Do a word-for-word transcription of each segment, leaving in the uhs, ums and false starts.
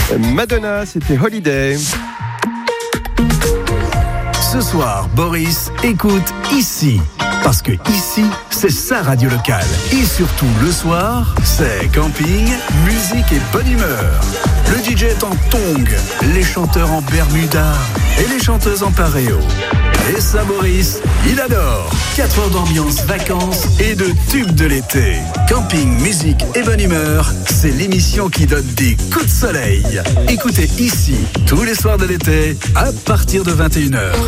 Madonna, c'était Holiday. Ce soir, Boris écoute ici. Parce que ici, c'est sa radio locale. Et surtout, le soir, c'est camping, musique et bonne humeur. Le D J est en tongs, les chanteurs en bermuda et les chanteuses en paréo. Et ça, Boris, il adore. quatre heures d'ambiance, vacances et de tubes de l'été. Camping, musique et bonne humeur, c'est l'émission qui donne des coups de soleil. Écoutez ici, tous les soirs de l'été, à partir de vingt et une heures.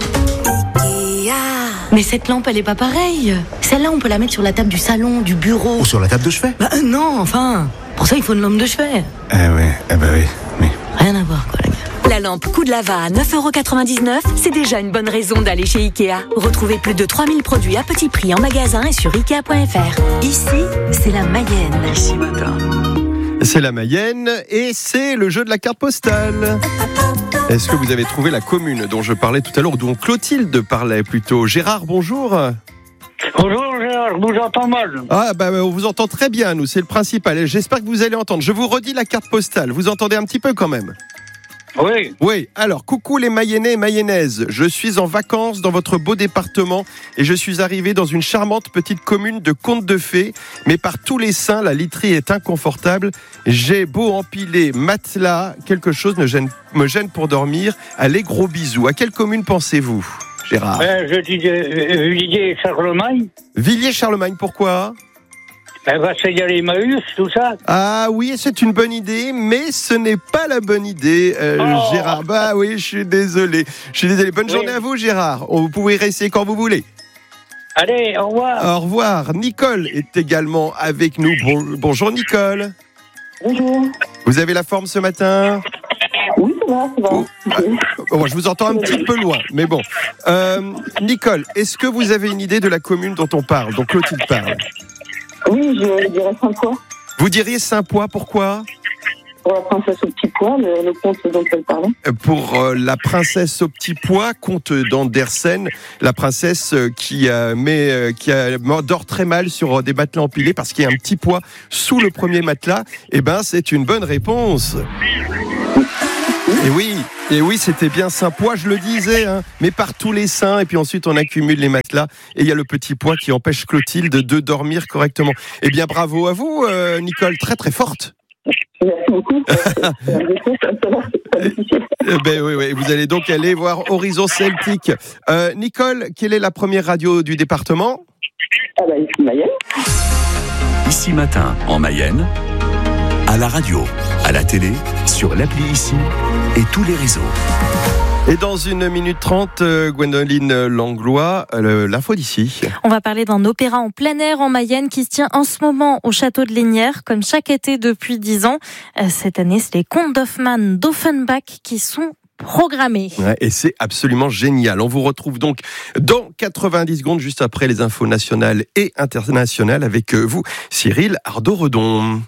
Mais cette lampe, elle est pas pareille. Celle-là, on peut la mettre sur la table du salon, du bureau. Ou sur la table de chevet. Bah euh, non, enfin. Pour ça, il faut une lampe de chevet. Eh ouais, eh bah oui, oui. Rien à voir, quoi, les gars. La lampe Coup de Lava à neuf euros quatre-vingt-dix-neuf, c'est déjà une bonne raison d'aller chez Ikea. Retrouvez plus de trois mille produits à petit prix en magasin et sur ikea point f r. Ici, c'est la Mayenne. Ici matin. C'est la Mayenne et c'est le jeu de la carte postale. Est-ce que vous avez trouvé la commune dont je parlais tout à l'heure, dont Clotilde parlait plutôt? Gérard, bonjour. Bonjour Gérard, je vous entends mal. Ah bah on vous entend très bien, nous, c'est le principal. J'espère que vous allez entendre. Je vous redis la carte postale. Vous entendez un petit peu quand même? Oui. Oui, alors, coucou les Mayennais et Mayennaises. Je suis en vacances dans votre beau département et je suis arrivé dans une charmante petite commune de contes de fées. Mais par tous les saints, la literie est inconfortable. J'ai beau empiler matelas, quelque chose me gêne, me gêne pour dormir. Allez, gros bisous. À quelle commune pensez-vous, Gérard? euh, Je dis euh, Villiers-Charlemagne. Villiers-Charlemagne, pourquoi? Ben, va se y aller Emmaüs, tout ça. Ah oui, c'est une bonne idée, mais ce n'est pas la bonne idée, euh, oh. Gérard. Bah oui, je suis désolé. Je suis désolé. Bonne oui. journée à vous, Gérard. Vous pouvez rester quand vous voulez. Allez, au revoir. Au revoir. Nicole est également avec nous. Bon, bonjour, Nicole. Bonjour. Vous avez la forme ce matin? Oui, ça va, ça va. Oh, ah, bon, je vous entends un petit peu loin, mais bon. Euh, Nicole, est-ce que vous avez une idée de la commune dont on parle, dont Clotilde parle? Oui, je dirais Saint-Pois. Vous diriez Saint-Pois, pourquoi? Pour la princesse au petit pois, le, le conte dont elle parlait. Pour euh, la princesse au petit pois, conte d'Andersen, la princesse euh, qui, euh, met, euh, qui euh, dort très mal sur euh, des matelas empilés parce qu'il y a un petit pois sous le premier matelas. Eh ben, c'est une bonne réponse. Et oui, et oui, c'était bien Saint-Pois, je le disais, hein, mais par tous les saints, et puis ensuite on accumule les matelas, et il y a le petit pois qui empêche Clotilde de dormir correctement. Eh bien, bravo à vous, euh, Nicole, très très forte. Merci beaucoup. C'est difficile. Ben oui, oui, vous allez donc aller voir Horizon Celtique. Euh, Nicole, quelle est la première radio du département? Ah bah ici Mayenne. Ici matin, en Mayenne, à la radio, à la télé, sur l'appli Ici et tous les réseaux. Et dans une minute trente, euh, Gwendoline Langlois, euh, l'info d'ici. On va parler d'un opéra en plein air en Mayenne qui se tient en ce moment au château de Lénières, comme chaque été depuis dix ans. Euh, cette année, c'est les contes d'Hoffmann d'Offenbach qui sont programmés. Ouais, et c'est absolument génial. On vous retrouve donc dans quatre-vingt-dix secondes, juste après les infos nationales et internationales, avec vous, Cyril Ardo-Redon.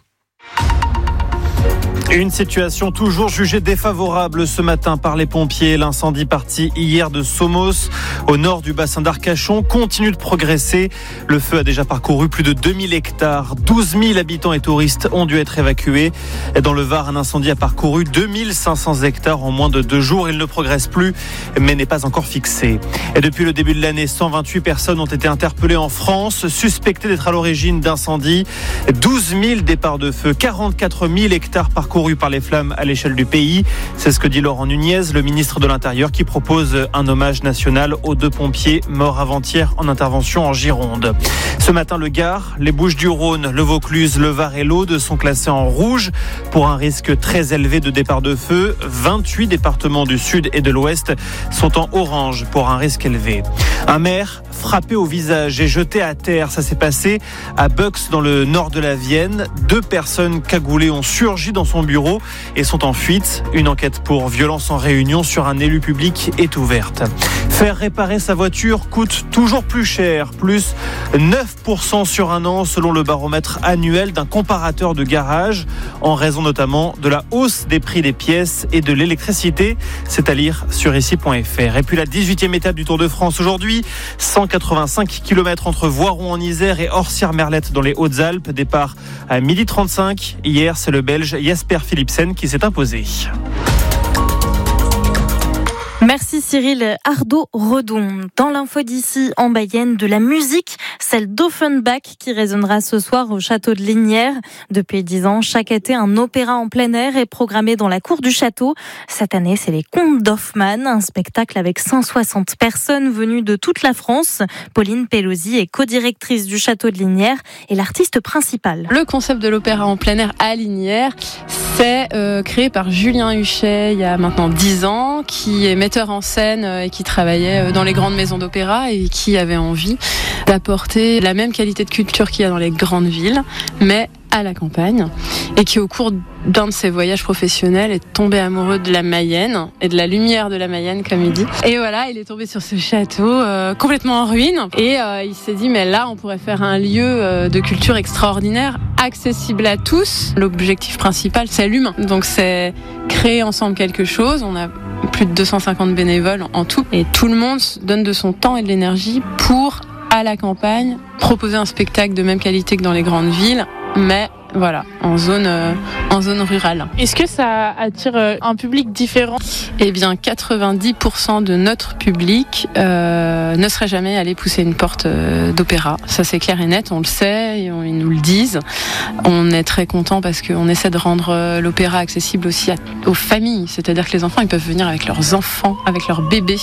Une situation toujours jugée défavorable ce matin par les pompiers. L'incendie parti hier de Somos, au nord du bassin d'Arcachon, continue de progresser. Le feu a déjà parcouru plus de deux mille hectares. douze mille habitants et touristes ont dû être évacués. Et dans le Var, un incendie a parcouru deux mille cinq cents hectares en moins de deux jours. Il ne progresse plus, mais n'est pas encore fixé. Et depuis le début de l'année, cent vingt-huit personnes ont été interpellées en France, suspectées d'être à l'origine d'incendies. douze mille départs de feu, quarante-quatre mille hectares parcourus par les flammes à l'échelle du pays. C'est ce que dit Laurent Nunez, le ministre de l'Intérieur, qui propose un hommage national aux deux pompiers morts avant-hier en intervention en Gironde. Ce matin, le Gard, les Bouches-du-Rhône, le Vaucluse, le Var et l'Aude sont classés en rouge pour un risque très élevé de départ de feu. vingt-huit départements du sud et de l'ouest sont en orange pour un risque élevé. Un maire frappé au visage et jeté à terre, ça s'est passé à Bux dans le nord de la Vienne. Deux personnes cagoulées ont surgi dans son bureau et sont en fuite. Une enquête pour violence en réunion sur un élu public est ouverte. Faire réparer sa voiture coûte toujours plus cher, plus neuf pour cent sur un an selon le baromètre annuel d'un comparateur de garage, en raison notamment de la hausse des prix des pièces et de l'électricité. C'est à lire sur ici point f r. Et puis la dix-huitième étape du Tour de France aujourd'hui, cent quatre-vingt-cinq kilomètres entre Voiron en Isère et Orsières-Merlette dans les Hautes-Alpes. Départ à midi trente-cinq. Hier, c'est le Belge Jasper Jesper Philipsen qui s'est imposé. Merci Cyril. Ardo-Redon. Dans l'info d'ici en Mayenne, de la musique, celle d'Offenbach qui résonnera ce soir au château de Lignières. Depuis dix ans, chaque été, un opéra en plein air est programmé dans la cour du château. Cette année, c'est les Contes d'Hoffmann, un spectacle avec cent soixante personnes venues de toute la France. Pauline Pelosi est co-directrice du château de Lignières et l'artiste principale. Le concept de l'opéra en plein air à Lignières, c'est euh, créé par Julien Huchet il y a maintenant dix ans, qui est metteur en scène et qui travaillait dans les grandes maisons d'opéra et qui avait envie d'apporter la même qualité de culture qu'il y a dans les grandes villes, mais à la campagne, et qui au cours d'un de ses voyages professionnels est tombé amoureux de la Mayenne et de la lumière de la Mayenne, comme il dit. Et voilà, il est tombé sur ce château euh, complètement en ruine, et euh, il s'est dit mais là on pourrait faire un lieu euh, de culture extraordinaire, accessible à tous. L'objectif principal c'est l'humain, donc c'est créer ensemble quelque chose. On a plus de deux cent cinquante bénévoles en tout, et tout le monde donne de son temps et de l'énergie pour, à la campagne, proposer un spectacle de même qualité que dans les grandes villes, mais voilà, en zone, euh, en zone rurale. Est-ce que ça attire euh, un public différent ? Eh bien, quatre-vingt-dix pour cent de notre public euh, ne serait jamais allé pousser une porte euh, d'opéra. Ça, c'est clair et net, on le sait, et on, ils nous le disent. On est très content parce qu'on essaie de rendre euh, l'opéra accessible aussi à, aux familles. C'est-à-dire que les enfants, ils peuvent venir avec leurs enfants, avec leurs bébés.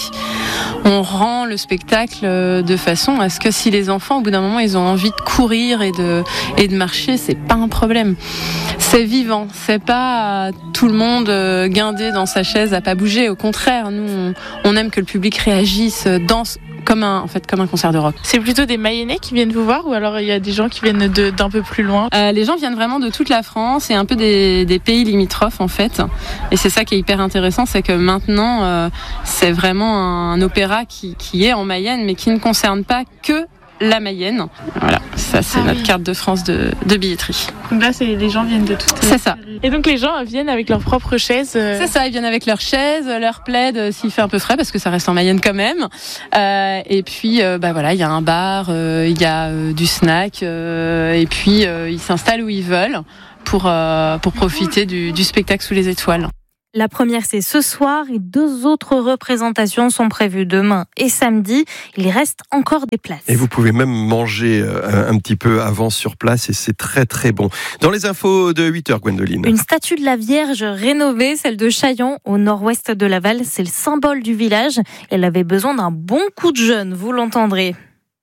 On rend le spectacle euh, de façon à ce que si les enfants, au bout d'un moment, ils ont envie de courir et de, et de marcher, c'est pas un problème. Problème. C'est vivant, c'est pas tout le monde guindé dans sa chaise à pas bouger. Au contraire, nous, on, on aime que le public réagisse, danse comme un, en fait, comme un concert de rock. C'est plutôt des Mayennais qui viennent vous voir, ou alors il y a des gens qui viennent de, d'un peu plus loin ? euh, Les gens viennent vraiment de toute la France et un peu des, des pays limitrophes en fait. Et c'est ça qui est hyper intéressant, c'est que maintenant, euh, c'est vraiment un, un opéra qui, qui est en Mayenne, mais qui ne concerne pas que la Mayenne. Voilà, ça c'est ah notre oui. carte de France de, de billetterie. Donc là, c'est, les gens viennent de toutes. C'est ça. Et donc les gens viennent avec leurs propres chaises. Euh... C'est ça, ils viennent avec leurs chaises, leurs plaids euh, s'il fait un peu frais, parce que ça reste en Mayenne quand même. Euh, et puis, euh, bah voilà, il y a un bar, il euh, y a euh, du snack, euh, et puis euh, ils s'installent où ils veulent pour euh, pour profiter du, du spectacle sous les étoiles. La première, c'est ce soir, et deux autres représentations sont prévues demain et samedi. Il reste encore des places. Et vous pouvez même manger un petit peu avant sur place, et c'est très très bon. Dans les infos de huit heures, Gwendoline. Une statue de la Vierge rénovée, celle de Chaillon, au nord-ouest de Laval. C'est le symbole du village. Elle avait besoin d'un bon coup de jeune, vous l'entendrez.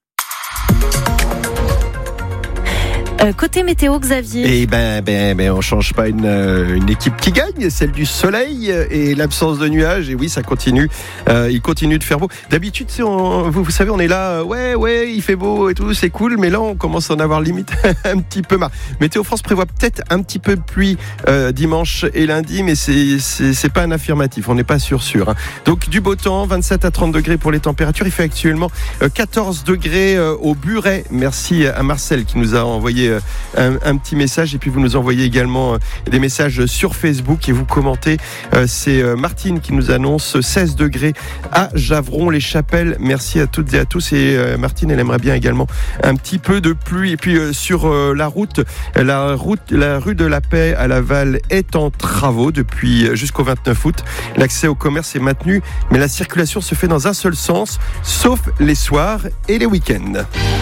Euh, côté météo, Xavier. Et ben, ben, ben, on change pas une, une équipe qui gagne, celle du soleil et l'absence de nuages. Et oui, ça continue. Euh, il continue de faire beau. D'habitude, c'est on, vous, vous savez, on est là, ouais, ouais, il fait beau et tout, c'est cool. Mais là, on commence à en avoir limite un petit peu marre. Météo France prévoit peut-être un petit peu de pluie euh, dimanche et lundi, mais c'est, c'est, c'est pas un affirmatif. On n'est pas sûr sûr. Hein. Donc du beau temps, vingt-sept à trente degrés pour les températures. Il fait actuellement euh, quatorze degrés euh, au Buret. Merci à Marcel qui nous a envoyé Un, un petit message, et puis vous nous envoyez également euh, des messages sur Facebook et vous commentez. Euh, c'est euh, Martine qui nous annonce seize degrés à Javron-les-Chapelles. Merci à toutes et à tous. Et euh, Martine, elle aimerait bien également un petit peu de pluie. Et puis euh, sur euh, la route, la route, la rue de la Paix à Laval est en travaux depuis jusqu'au vingt-neuf août. L'accès au commerce est maintenu, mais la circulation se fait dans un seul sens, sauf les soirs et les week-ends.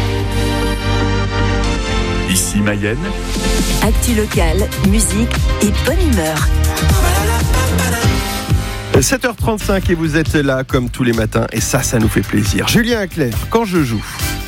Ici Mayenne. Actu locale, musique et bonne humeur. sept heures trente-cinq et vous êtes là comme tous les matins, et ça, ça nous fait plaisir. Julien Clerc, Quand je joue.